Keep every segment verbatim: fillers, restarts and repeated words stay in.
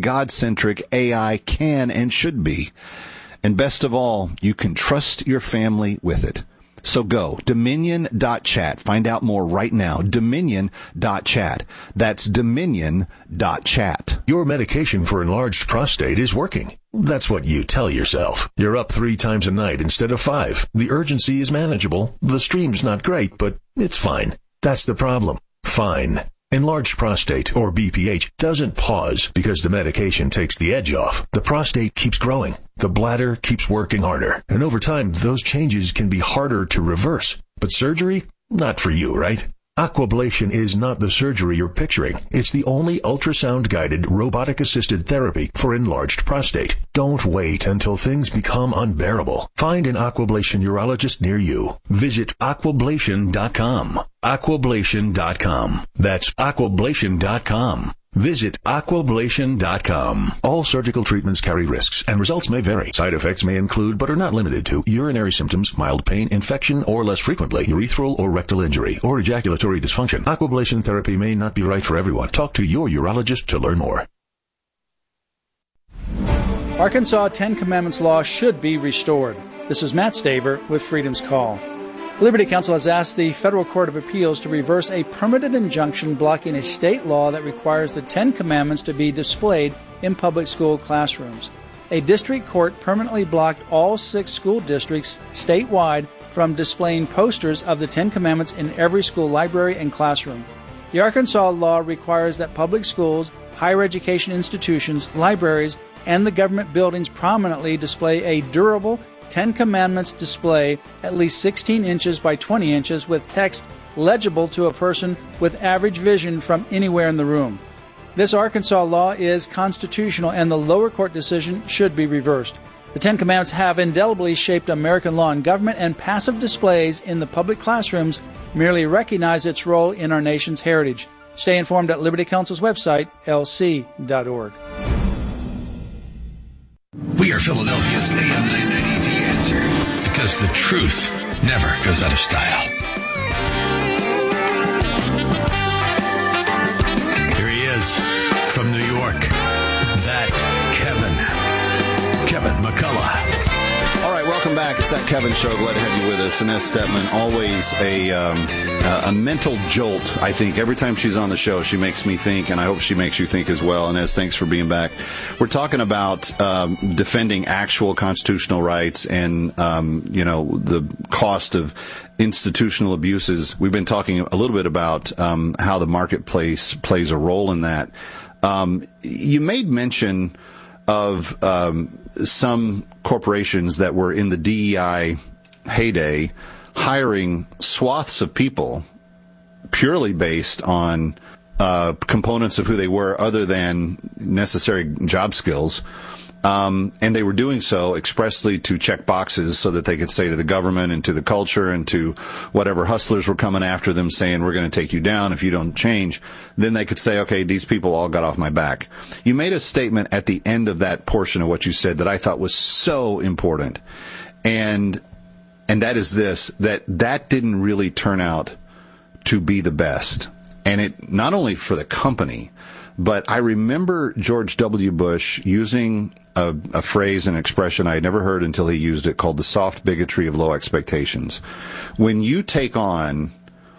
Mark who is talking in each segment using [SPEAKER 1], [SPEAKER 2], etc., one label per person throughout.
[SPEAKER 1] God-centric A I can and should be. And best of all, you can trust your family with it. So go, dominion dot chat. Find out more right now, dominion dot chat. That's dominion dot chat.
[SPEAKER 2] Your medication for enlarged prostate is working. That's what you tell yourself. You're up three times a night instead of five. The urgency is manageable. The stream's not great, but it's fine. That's the problem. Fine. Enlarged prostate, or B P H, doesn't pause because the medication takes the edge off. The prostate keeps growing. The bladder keeps working harder. And over time, those changes can be harder to reverse. But surgery? Not for you, right? Aquablation is not the surgery you're picturing. It's the only ultrasound-guided, robotic-assisted therapy for enlarged prostate. Don't wait until things become unbearable. Find an Aquablation urologist near you. Visit aquablation dot com. aquablation dot com. That's aquablation dot com. Visit aquablation dot com. All surgical treatments carry risks, and results may vary. Side effects may include, but are not limited to, urinary symptoms, mild pain, infection, or less frequently, urethral or rectal injury, or ejaculatory dysfunction. Aquablation therapy may not be right for everyone. Talk to your urologist to learn more.
[SPEAKER 3] Arkansas Ten Commandments law should be restored. This is Matt Staver with Freedom's Call. Liberty Counsel has asked the Federal Court of Appeals to reverse a permanent injunction blocking a state law that requires the Ten Commandments to be displayed in public school classrooms. A district court permanently blocked all six school districts statewide from displaying posters of the Ten Commandments in every school library and classroom. The Arkansas law requires that public schools, higher education institutions, libraries, and the government buildings prominently display a durable Ten Commandments display at least sixteen inches by twenty inches with text legible to a person with average vision from anywhere in the room. This Arkansas law is constitutional, and the lower court decision should be reversed. The Ten Commandments have indelibly shaped American law and government, and passive displays in the public classrooms merely recognize its role in our nation's heritage. Stay informed at Liberty Counsel's website, L C dot org.
[SPEAKER 4] We are Philadelphia's A M nine ninety The Answer, because the truth never goes out of style. Here he is from New York, that Kevin, Kevin McCullough.
[SPEAKER 1] All right, welcome back. It's That Kevin Show. Glad to have you with us. Inez Stepman, always a um, a mental jolt, I think. Every time she's on the show, she makes me think, and I hope she makes you think as well. Inez, thanks for being back. We're talking about um, defending actual constitutional rights and, um, you know, the cost of institutional abuses. We've been talking a little bit about um, how the marketplace plays a role in that. Um, you made mention of um, some corporations that were in the D E I heyday hiring swaths of people purely based on uh, components of who they were other than necessary job skills. Um, and they were doing so expressly to check boxes so that they could say to the government and to the culture and to whatever hustlers were coming after them saying, we're going to take you down if you don't change. Then they could say, okay, these people all got off my back. You made a statement at the end of that portion of what you said that I thought was so important. And, and that is this, that that didn't really turn out to be the best. And it, not only for the company, but I remember George W. Bush using a, a phrase, an expression I had never heard until he used it, called the soft bigotry of low expectations. When you take on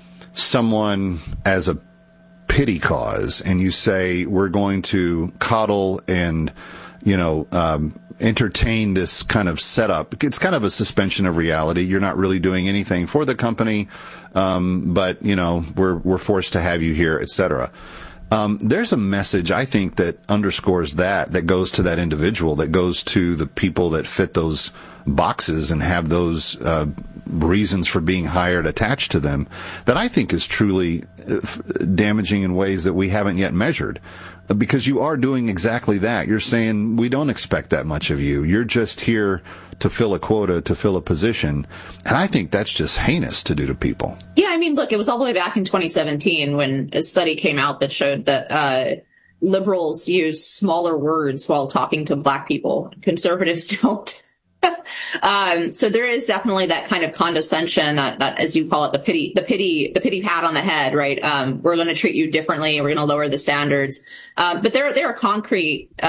[SPEAKER 1] someone as a pity cause and you say, we're going to coddle and, you know, um, entertain this kind of setup, it's kind of a suspension of reality. You're not really doing anything for the company, um, but, you know, we're, we're forced to have you here, et cetera. Um, there's a message, I think, that underscores that, that goes to that individual, that goes to the people that fit those boxes and have those uh, reasons for being hired attached to them, that I think is truly damaging in ways that we haven't yet measured. Because you are doing exactly that. You're saying, we don't expect that much of you. You're just here to fill a quota, to fill a position. And I think that's just heinous to do to people.
[SPEAKER 5] Yeah, I mean, look, it was all the way back in twenty seventeen when a study came out that showed that uh liberals use smaller words while talking to black people. Conservatives don't. um, so there is definitely that kind of condescension, that, that, as you call it, the pity, the pity, the pity pat on the head, right? Um, we're going to treat you differently. We're going to lower the standards. Um, but there, there are concrete, uh,